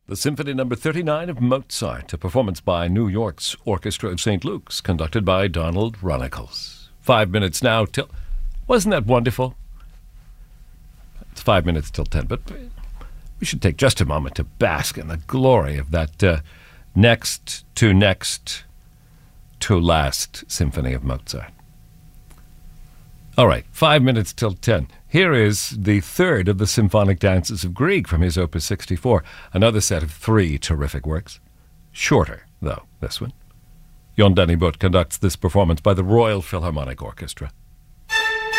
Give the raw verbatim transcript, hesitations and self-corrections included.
The Symphony Number thirty-nine of Mozart, a performance by New York's Orchestra of Saint Luke's, conducted by Donald Runnicles. Five minutes now till... Wasn't that wonderful? It's five minutes till ten, but we should take just a moment to bask in the glory of that uh, next to next to last Symphony of Mozart. All right, five minutes till ten. Here is the third of the Symphonic Dances of Grieg from his Opus sixty-four, another set of three terrific works. Shorter, though, this one. Jon Dennybot conducts this performance by the Royal Philharmonic Orchestra.